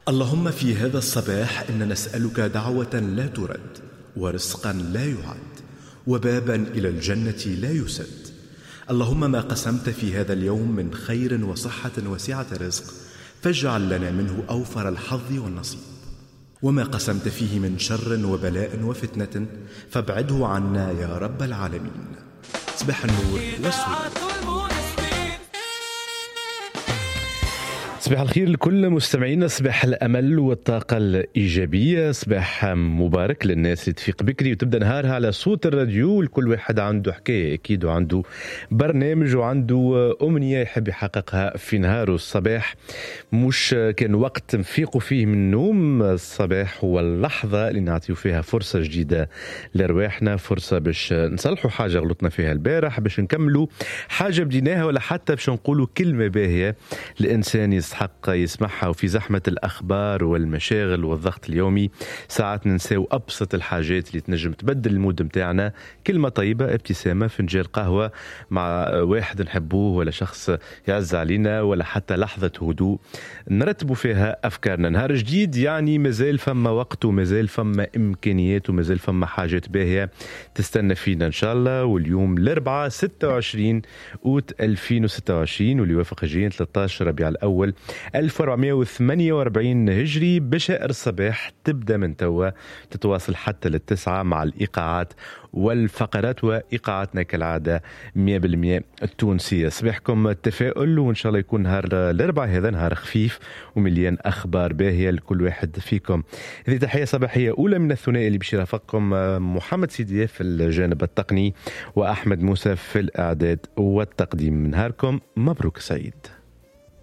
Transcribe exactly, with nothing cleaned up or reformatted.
اللهم في هذا الصباح إن نسألك دعوة لا ترد، ورزقا لا يعد، وبابا إلى الجنة لا يسد. اللهم ما قسمت في هذا اليوم من خير وصحة وسعة رزق فاجعل لنا منه أوفر الحظ والنصيب، وما قسمت فيه من شر وبلاء وفتنة فابعده عنا يا رب العالمين. صباح النور والسرور. صباح الخير لكل مستمعينا، صباح الأمل والطاقة الإيجابية، صباح مبارك للناس اللي تفيق بكري وتبدأ نهارها على صوت الراديو. الكل واحد عنده حكاية أكيد، وعنده برنامج وعنده أمنية يحب يحققها في نهاره. الصباح مش كان وقت نفيقوا فيه من النوم، الصباح هو اللحظة اللي نعطيو فيها فرصة جديدة لرواحنا، فرصة باش نصلحوا حاجة غلطنا فيها البارح، باش نكملوا حاجة بديناها، ولا حتى باش نقولوا كلمة باهية الإنسان يستحق يسمعها. وفي زحمة الأخبار والمشاغل والضغط اليومي ساعات ننساو أبسط الحاجات اللي تنجم تبدل المود متاعنا. كلمة طيبة، ابتسامة، فنجان قهوة مع واحد نحبوه ولا شخص يعز علينا، ولا حتى لحظة هدوء نرتبوا فيها أفكارنا. نهار جديد يعني مازال فما وقت، ومازال فما إمكانيات، ومازال فما حاجات باهية تستنى فينا إن شاء الله. واليوم الأربعاء ستة وعشرين أوت ألفين وستة وعشرين، واللي يوافق هجريا ثلاثة عشر ربيع الأول ألف وأربعمائة وثمانية وأربعين هجري. بشائر الصباح تبدأ من توا تتواصل حتى للتسعة مع الإيقاعات والفقرات، وإيقاعاتنا كالعادة مية بالمية التونسية. صباحكم التفاؤل، وإن شاء الله يكون نهار الأربعاء هذا نهار خفيف ومليان أخبار باهية لكل واحد فيكم. هذه تحية صباحية أولى من الثنائي اللي بشي رافقكم محمد سيدي في الجانب التقني وأحمد موسى في الإعداد والتقديم. نهاركم مبروك سعيد.